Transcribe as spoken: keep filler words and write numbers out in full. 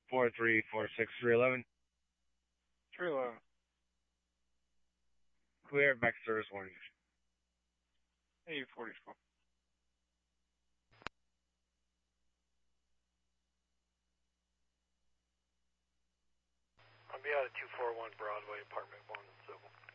four three four six three eleven. three eleven. Clear, back service warning. eight forty-four. I'll be out of two four one Broadway, apartment one, Civil.